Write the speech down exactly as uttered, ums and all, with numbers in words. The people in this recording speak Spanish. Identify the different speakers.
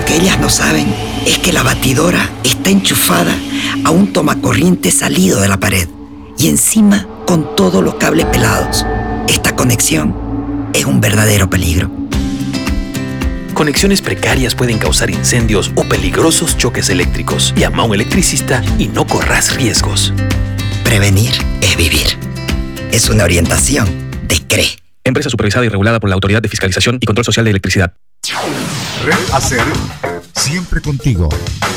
Speaker 1: que ellas no saben es que la batidora está enchufada a un tomacorriente salido de la pared y encima con todos los cables pelados. Esta conexión es un verdadero peligro.
Speaker 2: Conexiones precarias pueden causar incendios o peligrosos choques eléctricos. Llama a un electricista y no corras riesgos.
Speaker 1: Prevenir es vivir. Es una orientación de C R E.
Speaker 3: Empresa supervisada y regulada por la Autoridad de Fiscalización y Control Social de Electricidad.
Speaker 4: Red Hacer, siempre contigo.